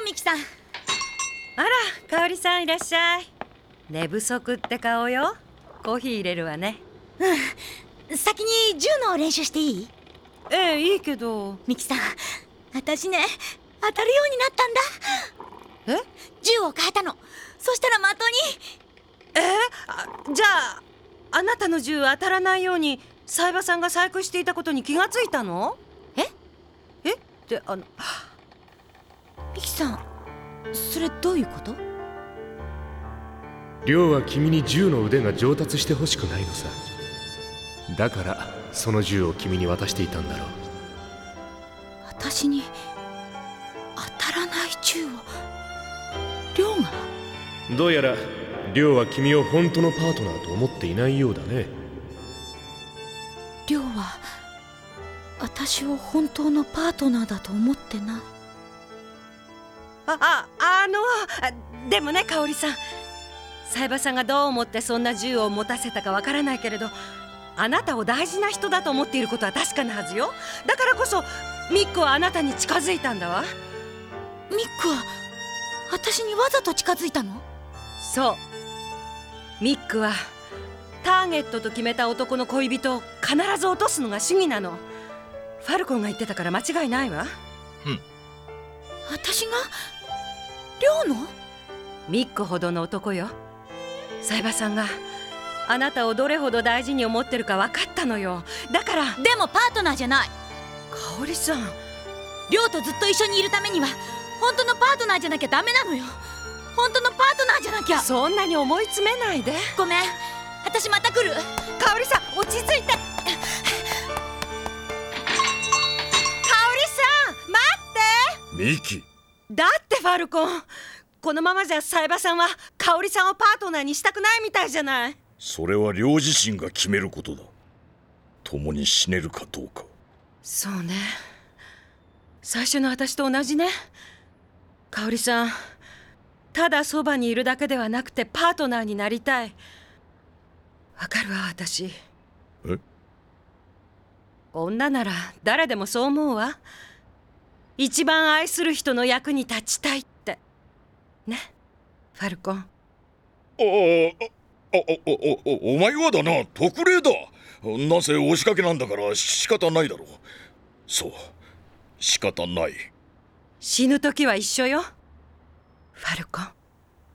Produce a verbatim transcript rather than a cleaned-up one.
ミキさん。 あら、香織さんいらっしゃい。寝不足って顔よ。コーヒー入れるわね。 うん、先に銃の練習していい？ ええ、いいけど。 ミキさん、私ね、当たるようになったんだ。 え？ 銃を変えたの。そしたら的に。 えあじゃああなたの銃当たらないように冴羽さんが細工していたことに気がついたの？ ええってあのミキさん、それどういうこと？ 亮は君に銃の腕が上達してほしくないのさ。だからその銃を君に渡していたんだろう。 私に当たらない銃を亮が？ どうやら亮は君を本当のパートナーと思っていないようだね。 亮は私を本当のパートナーだと思ってない。 あああのでもね、香織さん、冴羽さんがどう思ってそんな銃を持たせたかわからないけれど、あなたを大事な人だと思っていることは確かなはずよ。だからこそミックはあなたに近づいたんだわ。 ミックは私にわざと近づいたの？ そう、ミックはターゲットと決めた男の恋人を必ず落とすのが主義なの。ファルコンが言ってたから間違いないわ。 うん。 私が亮の？ ミックほどの男よ。冴羽さんがあなたをどれほど大事に思ってるか分かったのよ。だから。 でもパートナーじゃない。 香織さん、 亮とずっと一緒にいるためには本当のパートナーじゃなきゃダメなのよ。本当のパートナーじゃなきゃ。 そんなに思い詰めないで。 ごめん、私また来る。 香織さん、落ち着いて。香織さん、待って。 ミキ、 だってファルコン、このままじゃ冴羽さんは香織さんをパートナーにしたくないみたいじゃない。 それは亮自身が決めることだ。共に死ねるかどうか。 そうね、最初の私と同じね。香織さん、ただそばにいるだけではなくてパートナーになりたい。わかるわ、私。 え？ 女なら誰でもそう思うわ。一番愛する人の役に立ちたいってね、ファルコン。 ああ、あ、お、お、お、お前はだな、特例だ。なぜ押しかけなんだから仕方ないだろう。そう、仕方ない。 死ぬ時は一緒よ、ファルコン。